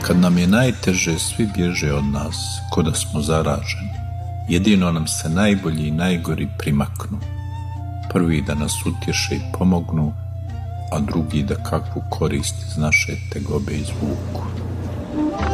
Kad nam je najteže, svi bježe od nas, ko da smo zaraženi. Jedino nam se najbolji i najgori primaknu. Prvi da nas utješe i pomognu, a drugi da kakvu korist iz naše tegobe izvuku.